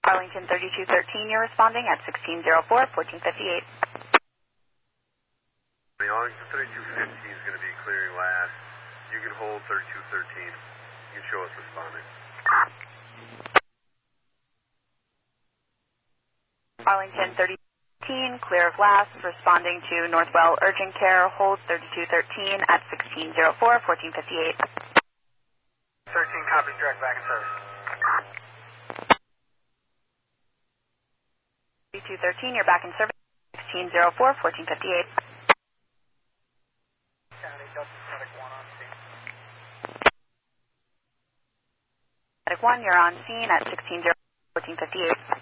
Arlington 3213, you're responding at 1604, 1458. The Arlington 3215 is going to be clearing last. You can hold 3213. You can show us responding. Arlington 3213, clear of last, responding to Northwell Urgent Care, hold 3213 at 1604, 1458. 13 copies, direct back in service. 3213, you're back in service, 1604, 1458. Medic 1, you're on scene at 1604, 1458.